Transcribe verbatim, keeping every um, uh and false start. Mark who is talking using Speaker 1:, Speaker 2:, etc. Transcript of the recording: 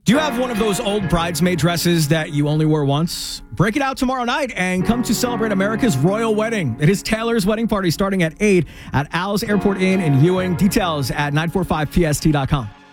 Speaker 1: Do you have one of those old bridesmaid dresses that you only wore once? Break it out tomorrow night and come to celebrate America's royal wedding. It is Taylor's wedding party starting at eight at Al's Airport Inn in Ewing. Details at nine forty-five P S T dot com.